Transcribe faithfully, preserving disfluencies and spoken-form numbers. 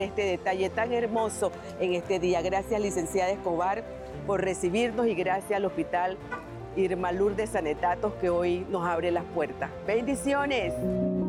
este detalle tan hermoso en este día. Gracias, licenciada Escobar, por recibirnos y gracias al Hospital Irma Lourdes Sanetatos que hoy nos abre las puertas. ¡Bendiciones!